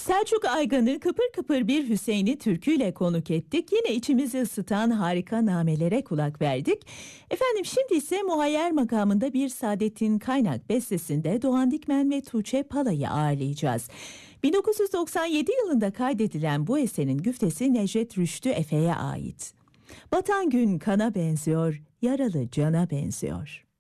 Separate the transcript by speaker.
Speaker 1: Selçuk Aygan'ı kıpır kıpır bir Hüseyin'i türküyle konuk ettik. Yine içimizi ısıtan harika namelere kulak verdik. Efendim şimdi ise muhayyer makamında bir Saadettin Kaynak bestesinde Doğan Dikmen ve Tuğçe Pala'yı ağırlayacağız. 1997 yılında kaydedilen bu eserin güftesi Necdet Rüştü Efe'ye ait. Batan gün kana benziyor, yaralı cana benziyor.